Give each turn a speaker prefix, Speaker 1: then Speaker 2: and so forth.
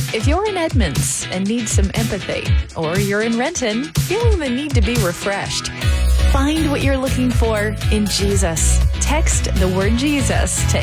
Speaker 1: If you're in Edmonds and need some empathy, or you're in Renton feeling the need to be refreshed, find what you're looking for in Jesus. Text the word Jesus to